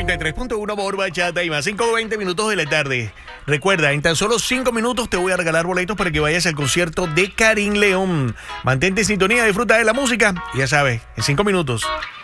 93.1 por Bachata y más 5:20 minutos de la tarde. Recuerda, en tan solo 5 minutos te voy a regalar boletos para que vayas al concierto de Karim León. Mantente en sintonía, disfruta de la música y ya sabes, en 5 minutos